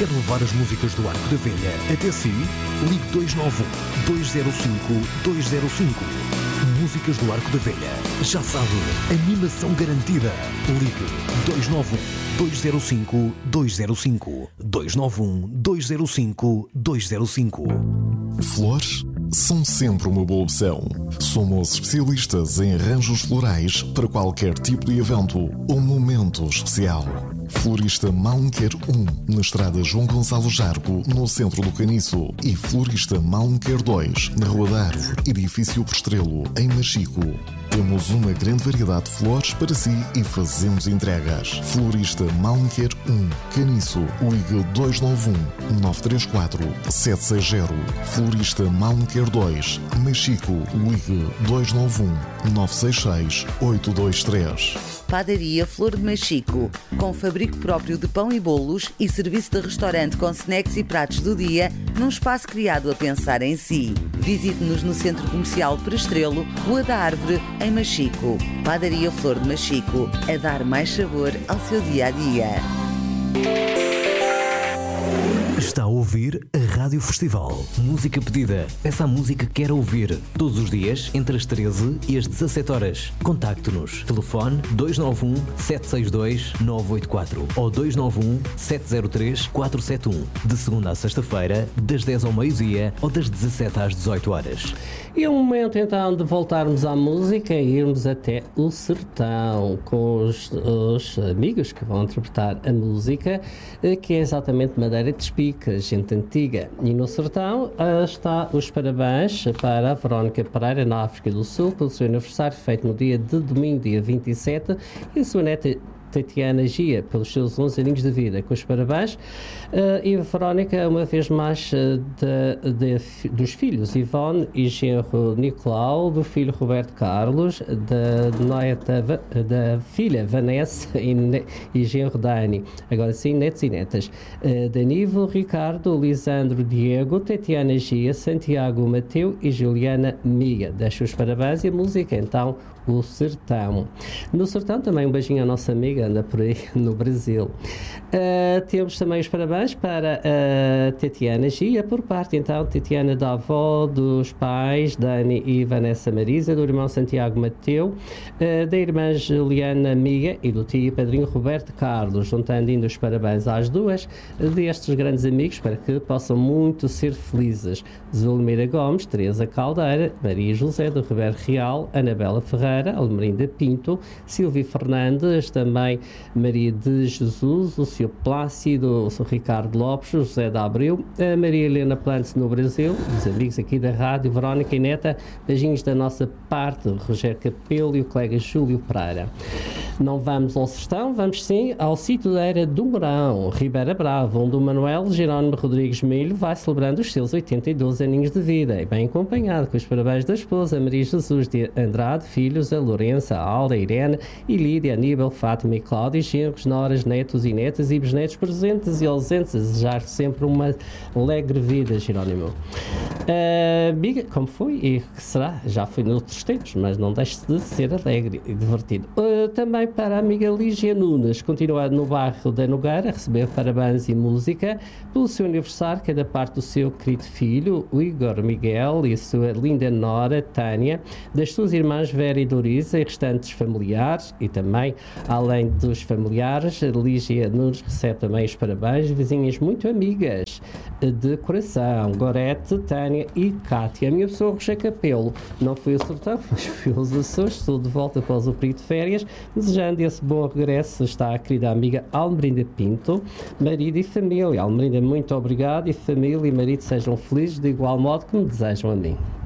Quer levar as músicas do Arco da Velha até si? Ligue 291-205-205. Músicas do Arco da Velha. Já sabe, animação garantida. Ligue 291-205-205. 291-205-205. Flores são sempre uma boa opção. Somos especialistas em arranjos florais para qualquer tipo de evento ou momento especial. Florista Malnquer 1, na estrada João Gonçalo Jargo, no centro do Caniço. E Florista Malnquer 2, na Rua da Árvore, edifício Prestrelo, em Machico. Temos uma grande variedade de flores para si e fazemos entregas. Florista Malnquer 1, Caniço, ligue 291-934-760. Florista Malnquer 2, Machico, ligue 291-966-823. Padaria Flor de Machico, com fabrico próprio de pão e bolos e serviço de restaurante com snacks e pratos do dia, num espaço criado a pensar em si. Visite-nos no Centro Comercial Prestrelo, Rua da Árvore, em Machico. Padaria Flor de Machico, a dar mais sabor ao seu dia-a-dia. Está a ouvir a Rádio Festival. Música pedida. Peça a música que quer ouvir. Todos os dias, entre as 13 e as 17 horas. Contacte-nos. Telefone 291-762-984 ou 291-703-471. De segunda a sexta-feira, das 10 ao meio-dia ou das 17 às 18 horas. E é o momento então de voltarmos à música e irmos até o sertão com os amigos que vão interpretar a música, que é exatamente Madeira de Espica, gente antiga. E no sertão está os parabéns para a Verónica Pereira, na África do Sul, pelo seu aniversário, feito no dia de domingo, dia 27, e a sua neta Tatiana Gia, pelos seus 11 aninhos de vida, com os parabéns. E a Verónica, uma vez mais, dos filhos Ivone e genro Nicolau, do filho Roberto Carlos, da filha Vanessa e genro Dani, agora sim, netos e netas, Danivo, Ricardo, Lisandro, Diego, Tatiana Gia, Santiago Mateu e Juliana Mia. Deixo os parabéns e a música, então, o sertão. No sertão também um beijinho à nossa amiga, anda por aí no Brasil. Temos também os parabéns para a Tatiana Gia, por parte então Tatiana da avó, dos pais Dani e Vanessa Marisa, do irmão Santiago Mateu, da irmã Juliana Miga e do tio e padrinho Roberto Carlos, juntando ainda os parabéns às duas destes grandes amigos para que possam muito ser felizes. Zulmira Gomes, Teresa Caldeira, Maria José do Ribeiro Real, Anabela Ferreira, Almerinda Pinto, Silvia Fernandes, também Maria de Jesus, o Sr. Plácido, o Ricardo Lopes, o José da Abreu, a Maria Helena Plantes no Brasil, os amigos aqui da Rádio, Verónica e Neta, beijinhos da nossa parte, Rogério Capelo e o colega Júlio Pereira. Não vamos ao sertão, vamos sim ao sítio da Era do Mourão, Ribeira Brava, onde o Manuel Jerónimo Rodrigues Milho vai celebrando os seus 82 aninhos de vida, e bem acompanhado com os parabéns da esposa Maria Jesus de Andrade, filhos a Lourença, a Alda, a Irene e Lídia, Aníbal, Fátima e Cláudia, genros, noras, netos e netas e bisnetos presentes e ausentes, a desejar sempre uma alegre vida, Jerónimo. Amiga, como foi e que será? Já foi noutros tempos, mas não deixe de ser alegre e divertido. Também para a amiga Lígia Nunes, continuar no bairro da Nogueira, receber parabéns e música pelo seu aniversário, que é da parte do seu querido filho, o Igor Miguel, e a sua linda nora, Tânia, das suas irmãs Vera e Dorisa e restantes familiares, e também, além dos familiares, Lígia Nunes recebe também os parabéns, vizinhas muito amigas de coração, Gorete, Tânia e Cátia. A minha pessoa, Rogério Capelo, não fui ao sertão, mas fui aos Açores, estou de volta após o período de férias, desejando esse bom regresso, está a querida amiga Almerinda Pinto, marido e família. Almerinda, muito obrigado, e família e marido sejam felizes de igual modo que me desejam a mim.